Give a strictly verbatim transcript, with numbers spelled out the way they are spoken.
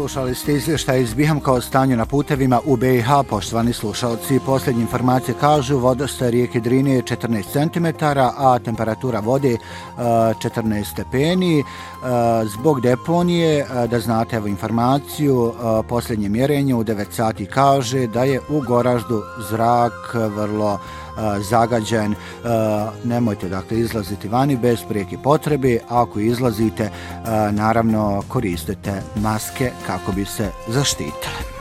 Slušali ste izvještaj iz Bihamka o stanju na putevima u B i H. Poštovani slušalci, posljednje informacije kažu vodostaj rijeke Drine je četrnaest centimetara, a temperatura vode četrnaest stepeni. Zbog deponije, da znate evo informaciju, posljednje mjerenje u devet sati kaže da je u Goraždu zrak vrlo zagađen. Nemojte dakle izlaziti vani bez prijeke potrebe. Ako izlazite, naravno koristite maske kako bi se zaštitili.